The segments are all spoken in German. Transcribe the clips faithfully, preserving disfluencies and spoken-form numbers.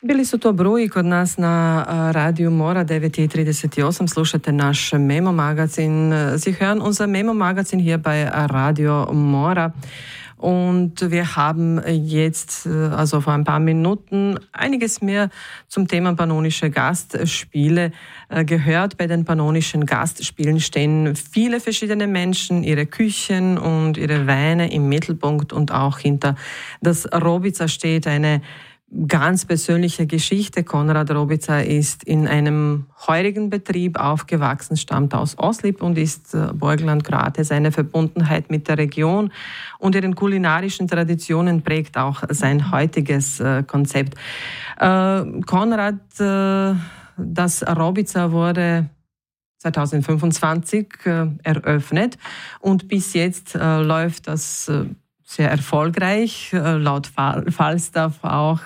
Bili su to Bruji kod nas na Radio Mora devet trideset osam. Slušate naš Memo Magazin. Sie hören unser Memo Magazin hier bei Radio Mora. Und wir haben jetzt, also vor ein paar Minuten, einiges mehr zum Thema pannonische Gastspiele gehört. Bei den pannonischen Gastspielen stehen viele verschiedene Menschen, ihre Küchen und ihre Weine im Mittelpunkt, und auch hinter das Robica steht eine ganz persönliche Geschichte. Konrad Robica ist in einem heurigen Betrieb aufgewachsen, stammt aus Oslip und ist Burgenland-Kroate. Seine Verbundenheit mit der Region und ihren kulinarischen Traditionen prägt auch sein heutiges äh, Konzept. Äh, Konrad, äh, das Robica wurde zwanzig fünfundzwanzig äh, eröffnet und bis jetzt äh, läuft das äh, sehr erfolgreich, laut Falstaff auch.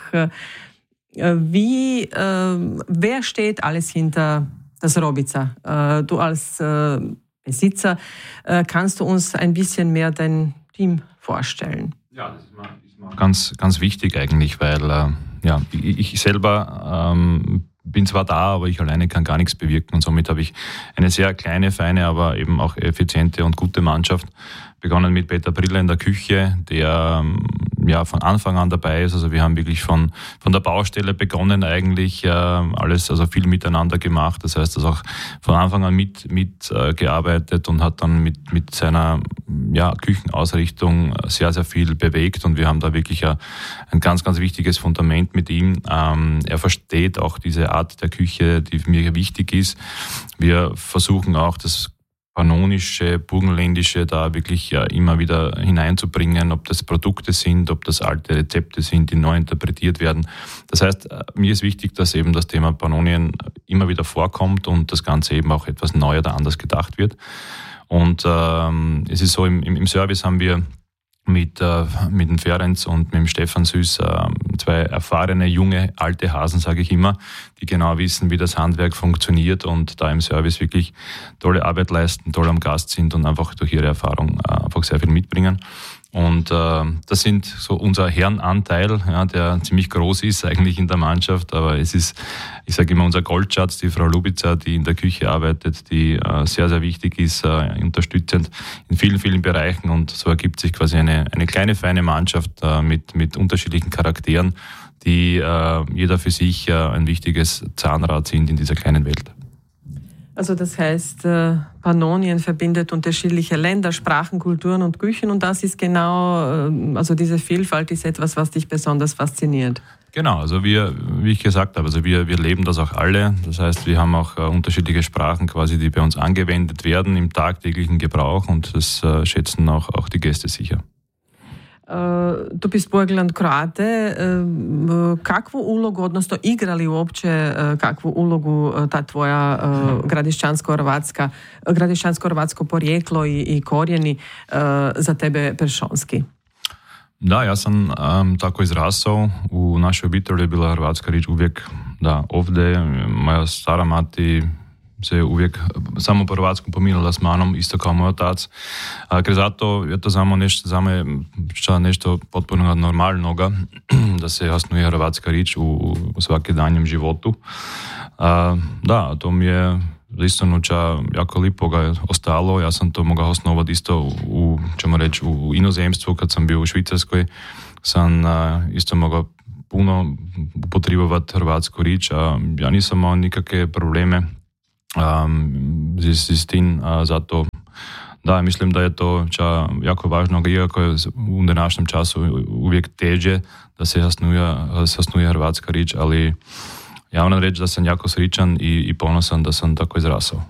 Wie, äh, wer steht alles hinter das Robica? Äh, du als äh, Besitzer, äh, kannst du uns ein bisschen mehr dein Team vorstellen? Ja, das ist mal, ist mal ganz, ganz wichtig eigentlich, weil äh, ja, ich, ich selber ähm, bin zwar da, aber ich alleine kann gar nichts bewirken, und somit habe ich eine sehr kleine, feine, aber eben auch effiziente und gute Mannschaft. Begonnen mit Peter Briller in der Küche, der ja von Anfang an dabei ist. Also wir haben wirklich von von der Baustelle begonnen eigentlich, äh, alles, also viel miteinander gemacht. Das heißt, er also auch von Anfang an mit mit äh, gearbeitet und hat dann mit mit seiner ja Küchenausrichtung sehr sehr viel bewegt, und wir haben da wirklich ein, ein ganz ganz wichtiges Fundament mit ihm. Ähm, er versteht auch diese Art der Küche, die mir wichtig ist. Wir versuchen auch das pannonische, burgenländische da wirklich ja immer wieder hineinzubringen, ob das Produkte sind, ob das alte Rezepte sind, die neu interpretiert werden. Das heißt, mir ist wichtig, dass eben das Thema Pannonien immer wieder vorkommt und das Ganze eben auch etwas neu oder anders gedacht wird. Und ähm, es ist so, im, im Service haben wir mit, äh, mit dem Ferenc und mit dem Stefan Süß äh, zwei erfahrene, junge, alte Hasen, sage ich immer, die genau wissen, wie das Handwerk funktioniert und da im Service wirklich tolle Arbeit leisten, toll am Gast sind und einfach durch ihre Erfahrung äh, einfach sehr viel mitbringen. Und äh, das sind so unser Herrenanteil, ja, der ziemlich groß ist eigentlich in der Mannschaft, aber es ist, ich sage immer, unser Goldschatz, die Frau Lubica, die in der Küche arbeitet, die äh, sehr, sehr wichtig ist, äh, unterstützend in vielen, vielen Bereichen, und so ergibt sich quasi eine, eine kleine, feine Mannschaft äh, mit, mit unterschiedlichen Charakteren, die äh, jeder für sich äh, ein wichtiges Zahnrad sind in dieser kleinen Welt. Also das heißt, Pannonien verbindet unterschiedliche Länder, Sprachen, Kulturen und Küchen, und das ist genau, also diese Vielfalt ist etwas, was dich besonders fasziniert. Genau, also wir, wie ich gesagt habe, also wir, wir leben das auch alle. Das heißt, wir haben auch unterschiedliche Sprachen quasi, die bei uns angewendet werden im tagtäglichen Gebrauch, und das schätzen auch, auch die Gäste sicher. Du bist Burgenland-Kroate. Kakvu ulogu, odnosno igra li uopće kakvu ulogu ta tvoja gradišćansko-hrvatska, gradišćansko-hrvatsko porijeklo i, i korijeni za tebe peršonski? Da, ja sam um, tako izrasao. U našoj obitelji je bila hrvatska riječ uvijek, da, ovdje. Moja stara mati se uvijek samo po hrvatskom pominjala s manom, isto kao moj otac. A, ker zato je to samo nešto, za me nešto potpuno normalnoga, da se jasnuje hrvatska riječ u, u svakodnevnom životu. A, da, to mi je istinu ča jako lipo ga ostalo. Ja sam to mogao osnovati isto u, ćemo reći, u inozemstvu, kad sam bio u Švicarskoj. Sam a, isto mogao puno upotrebovati hrvatsku riječ, a ja nisam imao nikakve probleme Um, s, s tim, a zato da, mislim da je to ča jako važno, iako je u današnjem času uvijek teže da se jasnuje, jasnuje hrvatska riječ, ali ja moram reći da sam jako srećan i, i ponosan da sam tako izrasao.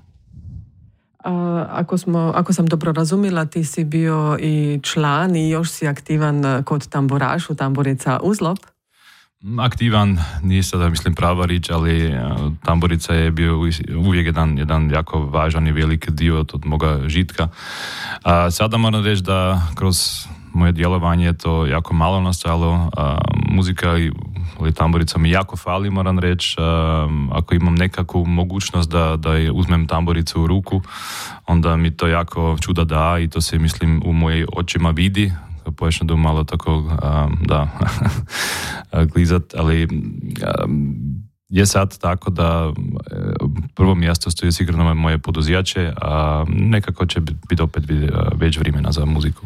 A, ako, smo, ako sam dobro razumila, ti si bio i član i još si aktivan kod tamburašu, tamburica Uzlop? Aktivan nije sada, mislim, prava riječ, ali tamburica je bio uvijek jedan, jedan jako važan i velik dio od moga žitka. A sada moram reći da kroz moje djelovanje je to jako malo nastalo. A, muzika i ali tamburica mi jako fali, moram reći. Ako imam nekakvu mogućnost da, da je uzmem tamburicu u ruku, onda mi to jako čuda da, i to se, mislim, u mojej očima vidi počnem malo tako um, da klizat, ali um, je sad tako da prvo mjesto stoji sigurno moje poduzeće, a nekako će biti opet već vremena za muziku.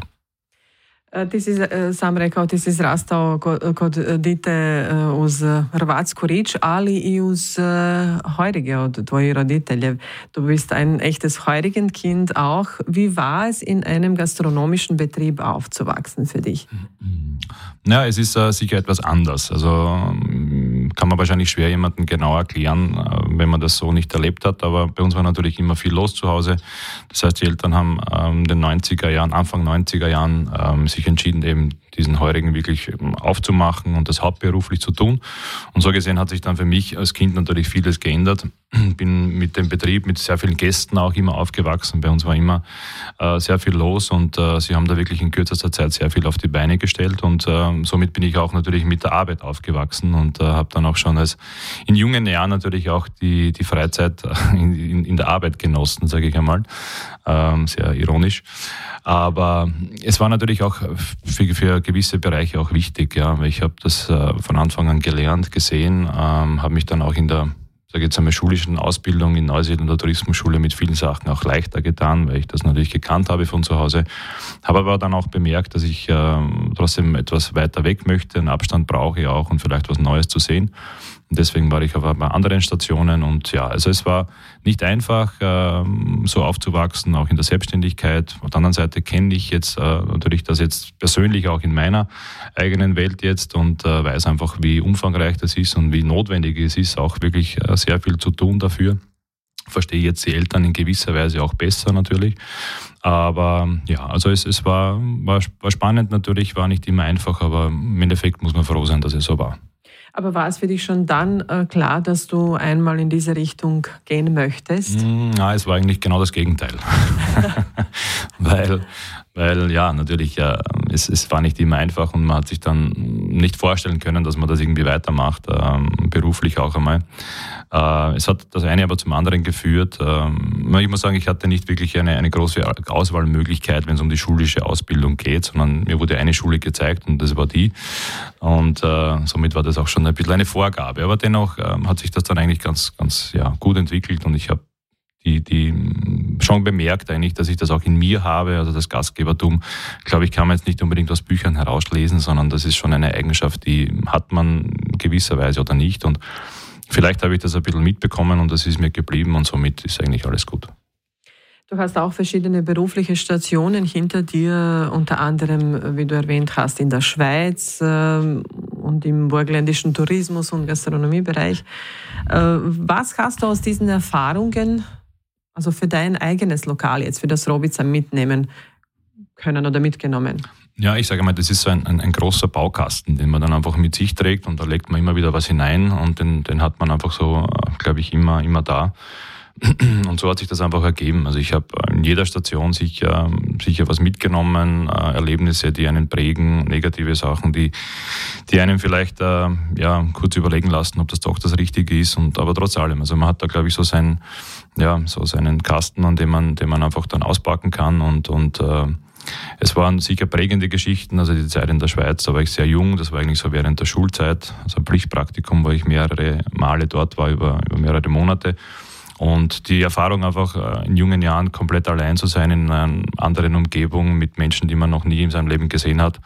Ti si sam rekao, ti si izrastao kod, kod dite uz hrvatsku rič, ali i uz Heurige od tvojih roditeljev. Du bist ein echtes Heurigen-Kind auch. Wie war es, in einem gastronomischen Betrieb aufzuwachsen für dich? Ja, es ist uh, sicher etwas anders. Also kann man wahrscheinlich schwer jemandem genau erklären, wenn man das so nicht erlebt hat. Aber bei uns war natürlich immer viel los zu Hause. Das heißt, die Eltern haben ähm, in den neunziger Jahren, Anfang neunziger Jahren ähm, sich entschieden, eben diesen Heurigen wirklich aufzumachen und das hauptberuflich zu tun. Und so gesehen hat sich dann für mich als Kind natürlich vieles geändert. Bin mit dem Betrieb, mit sehr vielen Gästen auch immer aufgewachsen. Bei uns war immer äh, sehr viel los und äh, sie haben da wirklich in kürzester Zeit sehr viel auf die Beine gestellt und äh, somit bin ich auch natürlich mit der Arbeit aufgewachsen und äh, habe dann auch schon als in jungen Jahren natürlich auch die, die Freizeit in, in, in der Arbeit genossen, sage ich einmal. Ähm, sehr ironisch. Aber es war natürlich auch für, für gewisse Bereiche auch wichtig. Ja. Ich habe das äh, von Anfang an gelernt, gesehen, ähm, habe mich dann auch in der sage jetzt einmal schulischen Ausbildung in Neusiedl der Tourismusschule mit vielen Sachen auch leichter getan, weil ich das natürlich gekannt habe von zu Hause. Habe aber dann auch bemerkt, dass ich äh, trotzdem etwas weiter weg möchte, einen Abstand brauche auch und vielleicht was Neues zu sehen. Und deswegen war ich auf ein paar anderen Stationen und ja, also es war nicht einfach, ähm, so aufzuwachsen, auch in der Selbstständigkeit. Auf der anderen Seite kenne ich jetzt äh, natürlich das jetzt persönlich auch in meiner eigenen Welt jetzt und äh, weiß einfach, wie umfangreich das ist und wie notwendig es ist, auch wirklich äh, sehr viel zu tun dafür. Verstehe jetzt die Eltern in gewisser Weise auch besser natürlich. Aber ja, also es, es war, war, war spannend natürlich, war nicht immer einfach, aber im Endeffekt muss man froh sein, dass es so war. Aber war es für dich schon dann äh, klar, dass du einmal in diese Richtung gehen möchtest? Ja, es war eigentlich genau das Gegenteil. weil, weil ja, natürlich, ja, es, es war nicht immer einfach und man hat sich dann nicht vorstellen können, dass man das irgendwie weitermacht, ähm, beruflich auch einmal. Äh, es hat das eine aber zum anderen geführt. Ähm, ich muss sagen, ich hatte nicht wirklich eine, eine große Auswahlmöglichkeit, wenn es um die schulische Ausbildung geht, sondern mir wurde eine Schule gezeigt und das war die. Und äh, somit war das auch schon ein bisschen eine Vorgabe. Aber dennoch äh, hat sich das dann eigentlich ganz, ganz ja, gut entwickelt und ich habe die, die schon bemerkt eigentlich, dass ich das auch in mir habe, also das Gastgebertum. Ich glaube, ich kann man jetzt nicht unbedingt aus Büchern herauslesen, sondern das ist schon eine Eigenschaft, die hat man gewisserweise oder nicht. Und vielleicht habe ich das ein bisschen mitbekommen und das ist mir geblieben und somit ist eigentlich alles gut. Du hast auch verschiedene berufliche Stationen hinter dir, unter anderem, wie du erwähnt hast, in der Schweiz äh, und im burgenländischen Tourismus- und Gastronomiebereich. Äh, was hast du aus diesen Erfahrungen, also für dein eigenes Lokal jetzt, für das Robica mitnehmen können oder mitgenommen? Ja, ich sage mal, das ist so ein, ein, ein großer Baukasten, den man dann einfach mit sich trägt und da legt man immer wieder was hinein und den, den hat man einfach so, glaube ich, immer, immer da. Und so hat sich das einfach ergeben. Also ich habe in jeder Station sicher, sicher was mitgenommen, Erlebnisse, die einen prägen, negative Sachen, die, die einen vielleicht ja, kurz überlegen lassen, ob das doch das Richtige ist. Und, aber trotz allem, also man hat da, glaube ich, so, sein, ja, so seinen Kasten, an dem man, den man einfach dann auspacken kann. Und, und äh, es waren sicher prägende Geschichten, also die Zeit in der Schweiz, da war ich sehr jung, das war eigentlich so während der Schulzeit, also ein Pflichtpraktikum, wo ich mehrere Male dort war, über, über mehrere Monate. Und die Erfahrung einfach in jungen Jahren komplett allein zu sein in einer anderen Umgebung mit Menschen, die man noch nie in seinem Leben gesehen hat,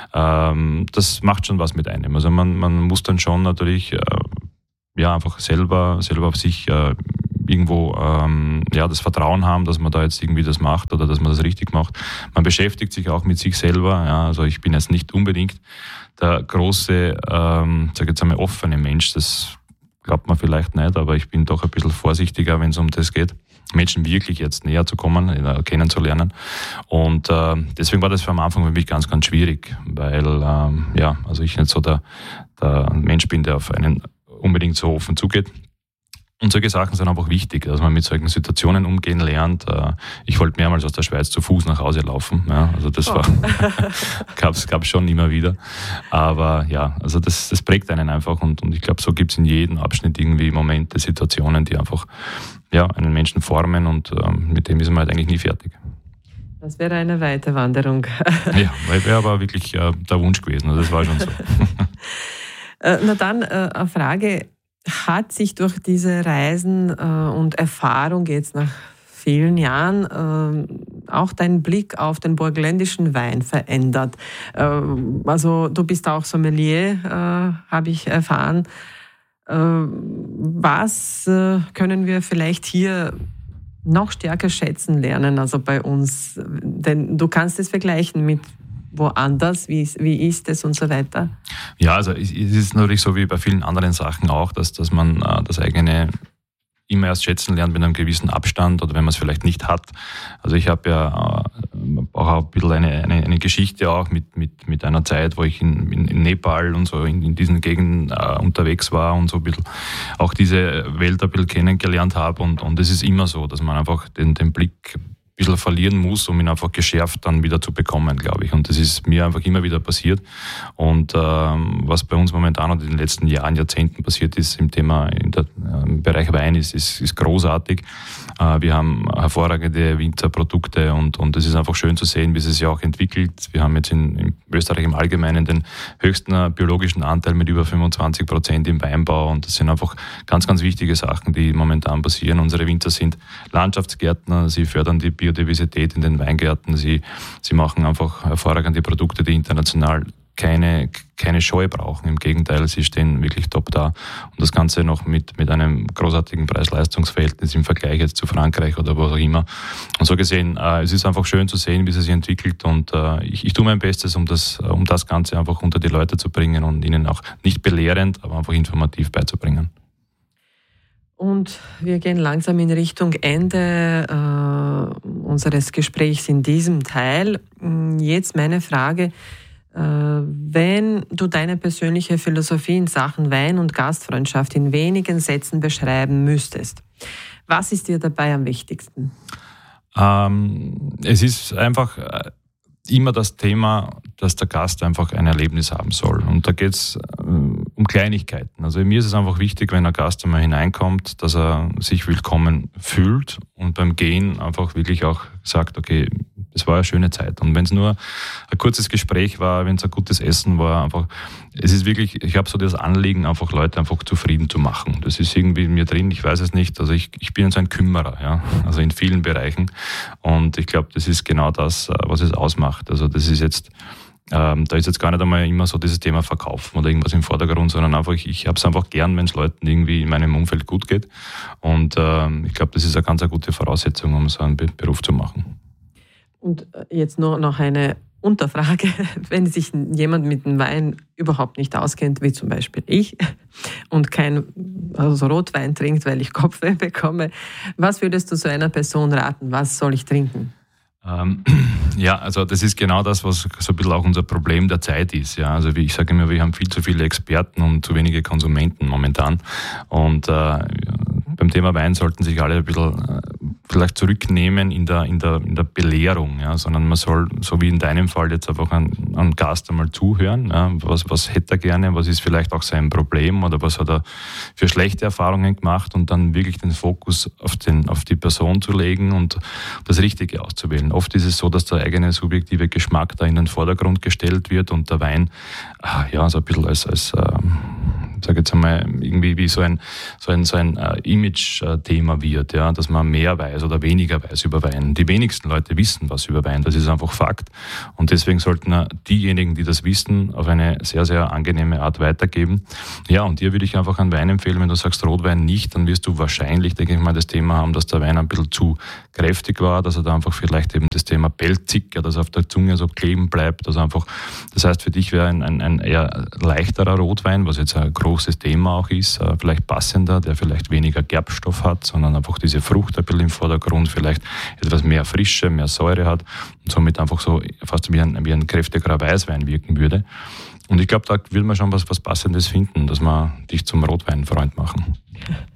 das macht schon was mit einem. Also man, man muss dann schon natürlich ja, einfach selber, selber auf sich irgendwo ja, das Vertrauen haben, dass man da jetzt irgendwie das macht oder dass man das richtig macht. Man beschäftigt sich auch mit sich selber. Ja, also ich bin jetzt nicht unbedingt der große, ähm, sag jetzt einmal, offene Mensch, das glaubt man vielleicht nicht, aber ich bin doch ein bisschen vorsichtiger, wenn es um das geht, Menschen wirklich jetzt näher zu kommen, kennenzulernen. Und äh, deswegen war das am Anfang für mich ganz, ganz schwierig, weil ähm, ja, also ich nicht so der, der Mensch bin, der auf einen unbedingt so offen zugeht. Und solche Sachen sind einfach wichtig, dass man mit solchen Situationen umgehen lernt. Ich wollte mehrmals aus der Schweiz zu Fuß nach Hause laufen. Ja, also das oh. war gab's gab's schon immer wieder. Aber ja, also das, das prägt einen einfach und, und ich glaube, so gibt's in jedem Abschnitt irgendwie Momente, Situationen, die einfach ja, einen Menschen formen und ähm, mit dem ist man halt eigentlich nie fertig. Das wäre eine weite Wanderung. Ja, wäre aber wirklich äh, der Wunsch gewesen. Also das war schon so. äh, na dann äh, eine Frage. Hat sich durch diese Reisen äh, und Erfahrung jetzt nach vielen Jahren äh, auch dein Blick auf den burgenländischen Wein verändert? Äh, also du bist auch Sommelier, äh, habe ich erfahren. Äh, was äh, können wir vielleicht hier noch stärker schätzen lernen, also bei uns? Denn du kannst es vergleichen mit woanders, wie, wie ist es und so weiter? Ja, also es ist natürlich so wie bei vielen anderen Sachen auch, dass, dass man äh, das eigene immer erst schätzen lernt mit einem gewissen Abstand oder wenn man es vielleicht nicht hat. Also ich habe ja äh, auch ein bisschen eine, eine, eine Geschichte auch mit, mit, mit einer Zeit, wo ich in, in, in Nepal und so in, in diesen Gegenden äh, unterwegs war und so ein bisschen auch diese Welt ein bisschen kennengelernt habe und, und es ist immer so, dass man einfach den, den Blick ein bisschen verlieren muss, um ihn einfach geschärft dann wieder zu bekommen, glaube ich. Und das ist mir einfach immer wieder passiert. Und ähm, was bei uns momentan und in den letzten Jahren, Jahrzehnten passiert ist im Thema, in der, äh, im Bereich Wein, ist, ist, ist großartig. Äh, wir haben hervorragende Winzerprodukte und, und es ist einfach schön zu sehen, wie es sich auch entwickelt. Wir haben jetzt in, in Österreich im Allgemeinen den höchsten äh, biologischen Anteil mit über fünfundzwanzig Prozent im Weinbau und das sind einfach ganz, ganz wichtige Sachen, die momentan passieren. Unsere Winzer sind Landschaftsgärtner, sie fördern die Biodiversität in den Weingärten. Sie, sie machen einfach hervorragende Produkte, die international keine, keine Scheu brauchen. Im Gegenteil, sie stehen wirklich top da. Und das Ganze noch mit, mit einem großartigen Preis-Leistungs-Verhältnis im Vergleich jetzt zu Frankreich oder wo auch immer. Und so gesehen, äh, es ist einfach schön zu sehen, wie es sich entwickelt. Und äh, ich, ich tue mein Bestes, um das, um das Ganze einfach unter die Leute zu bringen und ihnen auch nicht belehrend, aber einfach informativ beizubringen. Und wir gehen langsam in Richtung Ende äh, unseres Gesprächs in diesem Teil. Jetzt meine Frage, äh, wenn du deine persönliche Philosophie in Sachen Wein und Gastfreundschaft in wenigen Sätzen beschreiben müsstest, was ist dir dabei am wichtigsten? Ähm, es ist einfach immer das Thema, dass der Gast einfach ein Erlebnis haben soll. Und da geht es äh, um Kleinigkeiten. Also mir ist es einfach wichtig, wenn ein Gast einmal hineinkommt, dass er sich willkommen fühlt und beim Gehen einfach wirklich auch sagt, okay, es war eine schöne Zeit. Und wenn es nur ein kurzes Gespräch war, wenn es ein gutes Essen war, einfach, es ist wirklich, ich habe so das Anliegen, einfach Leute einfach zufrieden zu machen. Das ist irgendwie in mir drin, ich weiß es nicht. Also ich, ich bin so ein Kümmerer, ja, also in vielen Bereichen. Und ich glaube, das ist genau das, was es ausmacht. Also das ist jetzt, ähm, da ist jetzt gar nicht einmal immer so dieses Thema Verkaufen oder irgendwas im Vordergrund, sondern einfach, ich, ich habe es einfach gern, wenn es Leuten irgendwie in meinem Umfeld gut geht. Und ähm, ich glaube, das ist eine ganz eine gute Voraussetzung, um so einen Be- Beruf zu machen. Und jetzt nur noch eine Unterfrage, wenn sich jemand mit dem Wein überhaupt nicht auskennt, wie zum Beispiel ich, und kein also Rotwein trinkt, weil ich Kopfweh bekomme, was würdest du so einer Person raten? Was soll ich trinken? Ähm, ja, also das ist genau das, was so ein bisschen auch unser Problem der Zeit ist. Ja, also wie ich sage immer, wir haben viel zu viele Experten und zu wenige Konsumenten momentan. Und äh, beim Thema Wein sollten sich alle ein bisschen äh, vielleicht zurücknehmen in der, in der, in der Belehrung, ja, sondern man soll, so wie in deinem Fall jetzt einfach einen, einen Gast einmal zuhören, ja, was, was hätte er gerne, was ist vielleicht auch sein Problem oder was hat er für schlechte Erfahrungen gemacht und dann wirklich den Fokus auf, den, auf die Person zu legen und das Richtige auszuwählen. Oft ist es so, dass der eigene subjektive Geschmack da in den Vordergrund gestellt wird und der Wein, ja, so ein bisschen als, als ähm, sag jetzt einmal, irgendwie wie so ein, so ein, so ein uh, Image-Thema wird, ja, dass man mehr weiß oder weniger weiß über Wein. Die wenigsten Leute wissen was über Wein, das ist einfach Fakt. Und deswegen sollten diejenigen, die das wissen, auf eine sehr, sehr angenehme Art weitergeben. Ja, und dir würde ich einfach einen Wein empfehlen, wenn du sagst Rotwein nicht, dann wirst du wahrscheinlich, denke ich mal, das Thema haben, dass der Wein ein bisschen zu kräftig war, dass er da einfach vielleicht eben das Thema pelzig, ja, dass er auf der Zunge so kleben bleibt, also einfach, das heißt für dich wäre ein, ein, ein eher leichterer Rotwein, was jetzt ein großes Thema auch ist, vielleicht passender, der vielleicht weniger Gerbstoff hat, sondern einfach diese Frucht ein bisschen im Vordergrund, vielleicht etwas mehr Frische, mehr Säure hat und somit einfach so fast wie ein, wie ein kräftigerer Weißwein wirken würde. Und ich glaube, da will man schon was, was Passendes finden, dass wir dich zum Rotweinfreund machen.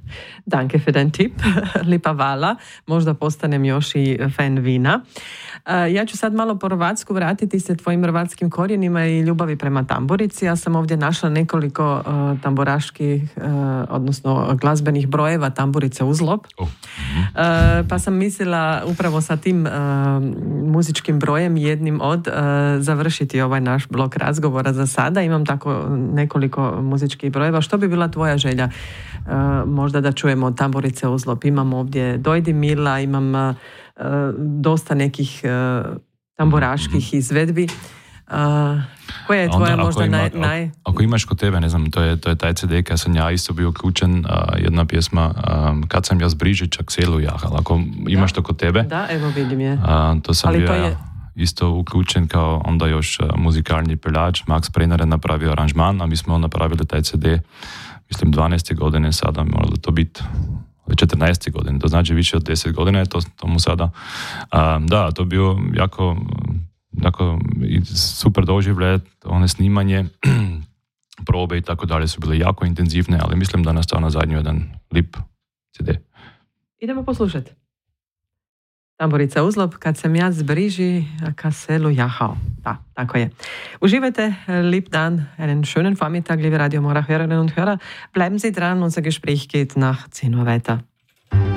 Danke für dein tip, lipa Vala. Možda postanem još i fan vina. Ja ću sad malo po Hrvatsku, vratiti se tvojim hrvatskim korijenima i ljubavi prema tamburici. Ja sam ovdje našla nekoliko uh, tamburaških, uh, odnosno glazbenih brojeva tamburice Uzlop. Oh. Mm-hmm. Uh, pa sam mislila upravo sa tim uh, muzičkim brojem, jednim od, uh, završiti ovaj naš blok razgovora za sada. Imam tako nekoliko muzičkih brojeva. Što bi bila tvoja želja? Uh, možda da čujemo od tamburice Uzlop. Imam ovdje Dojdi Mila, imam uh, dosta nekih uh, tamburaških izvedbi. Uh, koja je tvoja onda, možda ima, naj, naj... Ako imaš kod tebe, ne znam, to je, to je taj C D kad sam ja isto bio uključen, uh, jedna pjesma um, Kad sam ja z Brižića k selu jahal. Ako imaš da. To kod tebe. Da, evo vidim je. Uh, to sam ali bio to je... isto uključen kao onda još uh, muzikalni peljač. Max Preiner je napravio aranžman, a mi smo napravili taj C D, mislim, dvanaeste godine sada, moralo to biti četrnaeste godine, to znači više od deset godina je to tomu sada. Um, da, to bio jako, jako super doživljaj, one snimanje, probe i tako dalje su bile jako intenzivne, ali mislim da nastao na zadnju jedan lip C D. Idemo poslušati. Tamburica Uzlop, Kad sam ja zbriži, ka selu jahao. Da, tako je. Uživajte, lieb dan, einen schönen Vormittag, liebe Radio Mora Hörerinnen und Hörer. Bleiben Sie dran, unser Gespräch geht nach zehn Uhr weiter.